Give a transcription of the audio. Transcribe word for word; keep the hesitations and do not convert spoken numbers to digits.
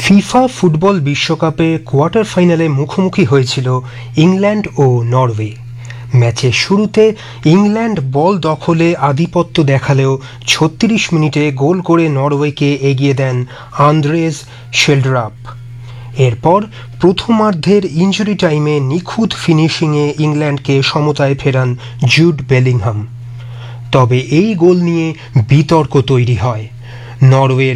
FIFA football বিশ্বকাপে quarter ফাইনালে মুখোমুখি হয়েছিল ইংল্যান্ড ও নরওয়ে। ম্যাচের শুরুতে ইংল্যান্ড বল দখলে আধিপত্য দেখালেও ছত্রিশ মিনিটে গোল করে নরওয়েকে এগিয়ে দেন আন্দ্রেস শেলড্রাপ। এরপর প্রথমার্ধের ইনজুরি টাইমে নিখুঁত ফিনিশিংয়ে ইংল্যান্ডকে সমতায় ফেরান জুড বেলিংহাম। তবে এই গোল নিয়ে বিতর্ক তৈরি হয়। নরওয়ের